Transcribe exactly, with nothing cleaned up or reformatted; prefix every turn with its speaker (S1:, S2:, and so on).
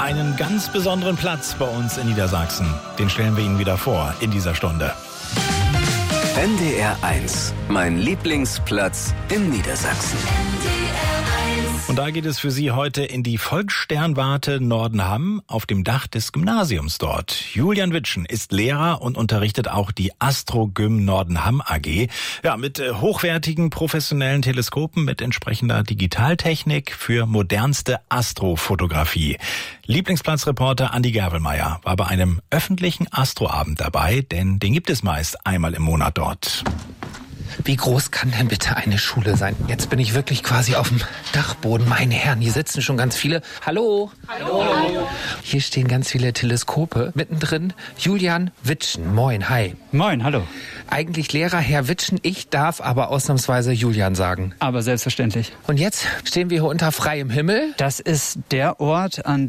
S1: einen ganz besonderen Platz bei uns in Niedersachsen. Den stellen wir Ihnen wieder vor in dieser Stunde.
S2: N D R eins, mein Lieblingsplatz in Niedersachsen.
S1: Und da geht es für Sie heute in die Volkssternwarte Nordenham auf dem Dach des Gymnasiums dort. Julian Witschen ist Lehrer und unterrichtet auch die Astrogym Nordenham A G. Ja, mit äh, hochwertigen professionellen Teleskopen mit entsprechender Digitaltechnik für modernste Astrofotografie. Lieblingsplatzreporter Andi Gervelmeier war bei einem öffentlichen Astroabend dabei, denn den gibt es meist einmal im Monat dort.
S3: Wie groß kann denn bitte eine Schule sein? Jetzt bin ich wirklich quasi auf dem Dachboden. Meine Herren, hier sitzen schon ganz viele. Hallo. Hallo. Hallo. Hier stehen ganz viele Teleskope. Mittendrin Julian Witschen. Moin, hi.
S4: Moin, hallo.
S3: Eigentlich Lehrer Herr Witschen, ich darf aber ausnahmsweise Julian sagen.
S4: Aber selbstverständlich.
S3: Und jetzt stehen wir hier unter freiem Himmel.
S4: Das ist der Ort, an